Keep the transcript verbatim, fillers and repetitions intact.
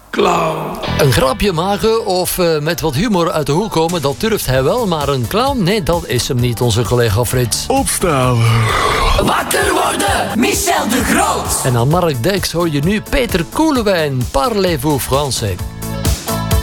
Clown. Een grapje maken of uh, met wat humor uit de hoek komen, dat durft hij wel. Maar een clown, nee, dat is hem niet, onze collega Frits. Opstaan. Wakker worden, Michel de Groot. En aan Mark Deks hoor je nu Peter Koelewijn. Parlez-vous français?